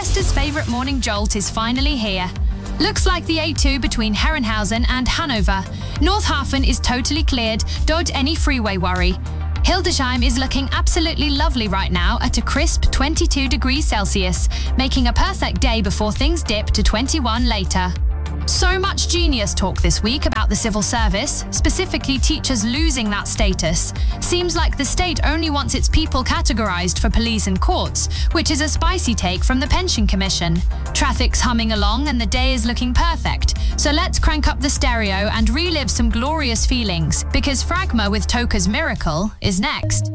Manchester's favourite morning jolt is finally here. Looks like the A2 between Herrenhausen and Hanover. Northaven is totally cleared, dodge any freeway worry. Hildesheim is looking absolutely lovely right now at a crisp 22 degrees Celsius, making a perfect day before things dip to 21 later. So much genius talk this week about the civil service, specifically teachers losing that status. Seems like the state only wants its people categorised for police and courts, which is a spicy take from the Pension Commission. Traffic's humming along and the day is looking perfect, so let's crank up the stereo and relive some glorious feelings, because Fragma with Toka's Miracle is next.